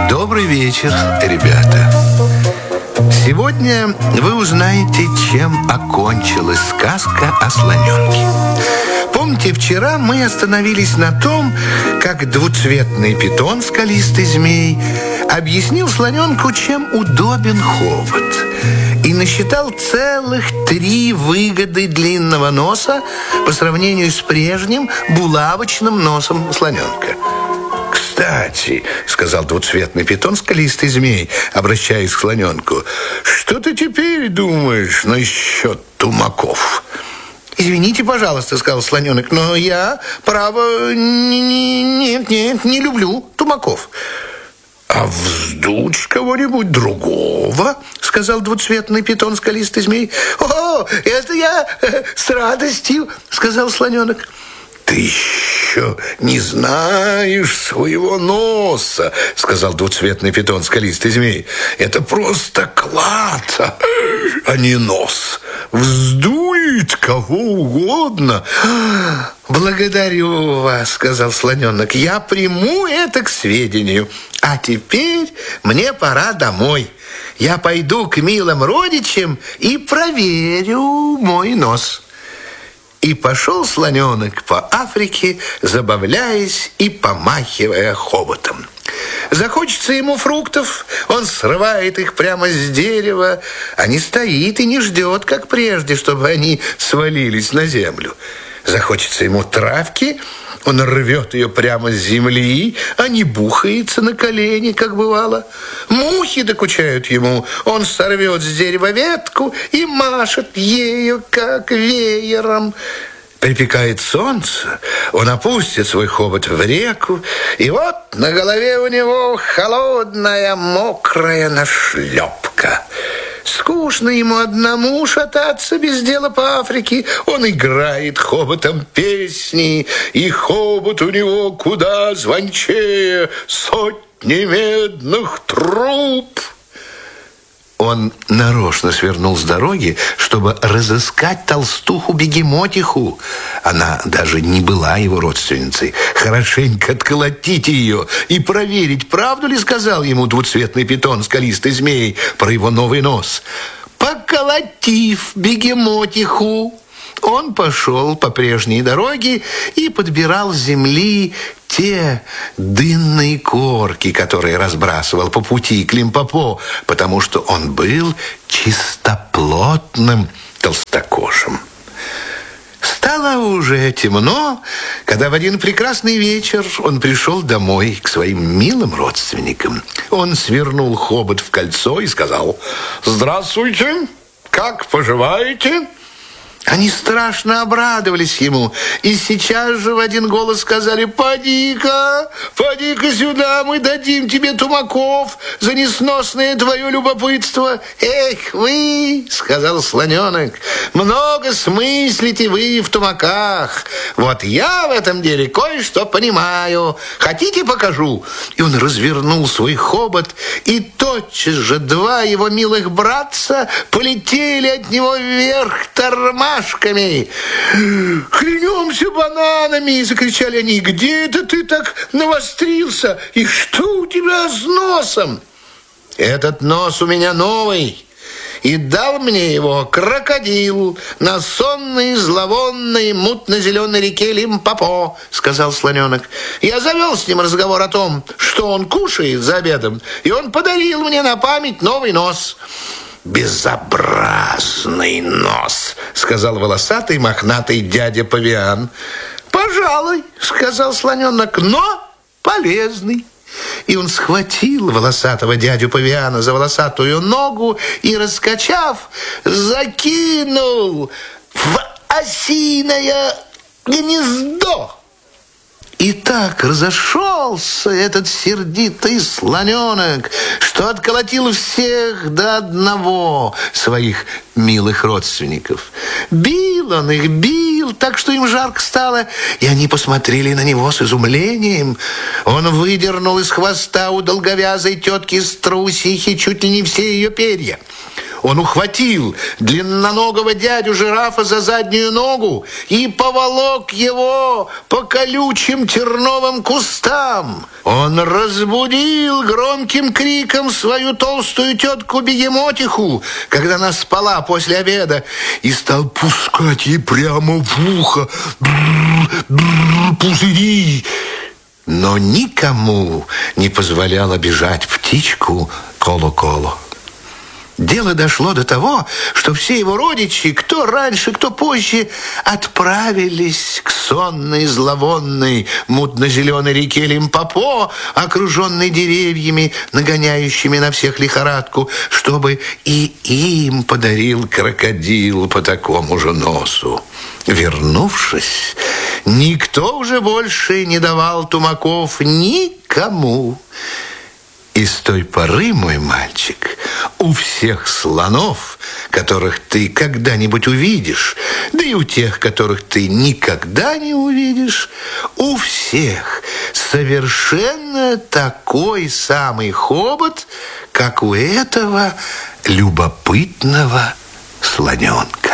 Добрый вечер, ребята. Сегодня вы узнаете, чем окончилась сказка о слоненке. Помните, вчера мы остановились на том, как двуцветный питон, скалистый змей, объяснил слоненку, чем удобен хобот, и насчитал целых 3 выгоды длинного носа по сравнению с прежним булавочным носом слоненка. «Кстати, — сказал двуцветный питон, скалистый змей, обращаясь к слоненку, — что ты теперь думаешь насчет тумаков?» «Извините, пожалуйста, — сказал слоненок, — но я, право, не люблю тумаков». «А вздуть кого-нибудь другого? — сказал двуцветный питон, скалистый змей. «О, это я с радостью, — сказал слоненок». «Ты еще не знаешь своего носа, — сказал двуцветный питон, скалистый змей. Это просто клад, а не нос. Вздует кого угодно». «Благодарю вас, — сказал слоненок. Я приму это к сведению. А теперь мне пора домой. Я пойду к милым родичам и проверю мой нос». И пошел слоненок по Африке, забавляясь и помахивая хоботом. Захочется ему фруктов, он срывает их прямо с дерева, а не стоит и не ждет, как прежде, чтобы они свалились на землю. Захочется ему травки, он рвет ее прямо с земли, а не бухается на колени, как бывало. Мухи докучают ему, он сорвет с дерева ветку и машет ею, как веером. Припекает солнце, он опустит свой хобот в реку, и вот на голове у него холодная мокрая нашлепка. Скучно ему одному шататься без дела по Африке. Он играет хоботом песни, и хобот у него куда звончее сотни медных труб. Он нарочно свернул с дороги, чтобы разыскать толстуху-бегемотиху. Она даже не была его родственницей. Хорошенько отколотить ее и проверить, правду ли сказал ему двуцветный питон, скалистый змей, про его новый нос. Поколотив бегемотиху, он пошел по прежней дороге и подбирал с земли те дынные корки, которые разбрасывал по пути к Лимпопо, потому что он был чистоплотным толстокожим. Стало уже темно, когда в один прекрасный вечер он пришел домой к своим милым родственникам. Он свернул хобот в кольцо и сказал: «Здравствуйте, как поживаете?» Они страшно обрадовались ему и сейчас же в один голос сказали: «Поди-ка сюда, мы дадим тебе тумаков за несносное твое любопытство». «Эх вы, — сказал слоненок, — много смыслите вы в тумаках. Вот я в этом деле кое-что понимаю. Хотите, покажу?» И он развернул свой хобот, и тотчас же 2 его милых братца полетели от него вверх тормашками. «Клянемся бананами! — закричали они. — Где это ты так навострился? И что у тебя с носом?» «Этот нос у меня новый, и дал мне его крокодил на сонной, зловонной, мутно-зеленой реке Лимпопо, — сказал слоненок. Я завел с ним разговор о том, что он кушает за обедом, и он подарил мне на память новый нос». «Безобразный нос, — сказал волосатый мохнатый дядя Павиан. «Пожалуй, — сказал слоненок, — но полезный». И он схватил волосатого дядю Павиана за волосатую ногу и, раскачав, закинул в осиное гнездо. И так разошелся этот сердитый слоненок, что отколотил всех до одного своих милых родственников. Бил он их, бил, так что им жарко стало, и они посмотрели на него с изумлением. Он выдернул из хвоста у долговязой тетки Струсихи чуть ли не все ее перья. Он ухватил длинноногого дядю-жирафа за заднюю ногу и поволок его по колючим терновым кустам. Он разбудил громким криком свою толстую тетку-бегемотиху, когда она спала после обеда, и стал пускать ей прямо в ухо пузыри. Но никому не позволял обижать птичку Коло-Коло. Дело дошло до того, что все его родичи, кто раньше, кто позже, отправились к сонной, зловонной, мутно-зеленой реке Лимпопо, окруженной деревьями, нагоняющими на всех лихорадку, чтобы и им подарил крокодил по такому же носу. Вернувшись, никто уже больше не давал тумаков никому. И с той поры, мой мальчик, у всех слонов, которых ты когда-нибудь увидишь, да и у тех, которых ты никогда не увидишь, у всех совершенно такой самый хобот, как у этого любопытного слоненка.